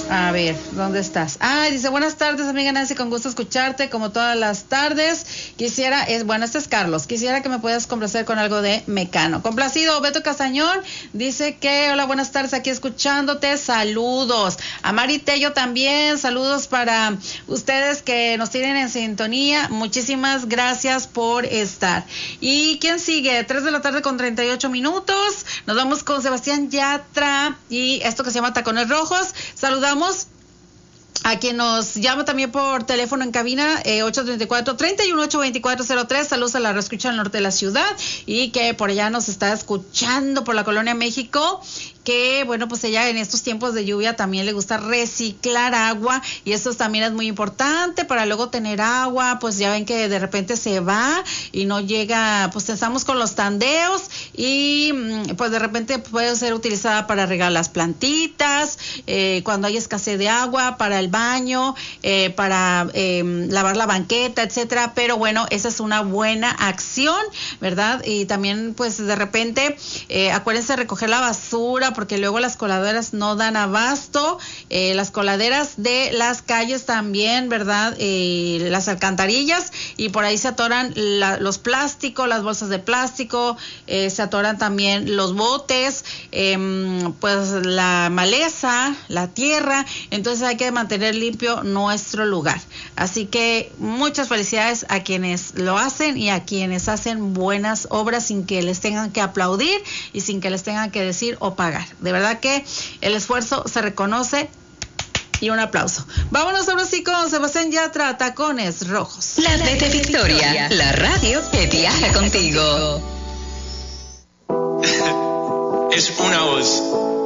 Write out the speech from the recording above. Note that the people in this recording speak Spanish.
A ver, ¿dónde estás? Dice, buenas tardes, amiga Nancy, con gusto escucharte como todas las tardes. Este es Carlos. Quisiera que me puedas complacer con algo de Mecano. Complacido. Beto Castañón dice que, hola, buenas tardes, aquí escuchándote. Saludos. A Mari Tello también. Saludos para ustedes que nos tienen en sintonía. Muchísimas gracias por estar. ¿Y quién sigue? 3 de la tarde con 38 minutos. Nos vamos con Sebastián Yatra y esto que se llama Tacones Rojos. Saludamos a quien nos llama también por teléfono en cabina, 834-318-2403. Saludos a la reescucha al norte de la ciudad y que por allá nos está escuchando por la Colonia México, que bueno, pues ella en estos tiempos de lluvia también le gusta reciclar agua y eso también es muy importante para luego tener agua. Pues ya ven que de repente se va y no llega, pues estamos con los tandeos y pues de repente puede ser utilizada para regar las plantitas, cuando hay escasez de agua, para el baño, para lavar la banqueta, etcétera. Pero bueno, esa es una buena acción, ¿verdad? Y también pues de repente acuérdense de recoger la basura, porque luego las coladeras no dan abasto, las coladeras de las calles también, ¿verdad? Las alcantarillas, y por ahí se atoran los plásticos, las bolsas de plástico, se atoran también los botes, pues la maleza, la tierra. Entonces hay que mantener limpio nuestro lugar. Así que muchas felicidades a quienes lo hacen y a quienes hacen buenas obras sin que les tengan que aplaudir y sin que les tengan que decir o pagar. De verdad que el esfuerzo se reconoce y un aplauso. Vámonos ahora sí con Sebastián Yatra, Tacones Rojos. La red de Victoria, la radio que viaja contigo. Es una voz.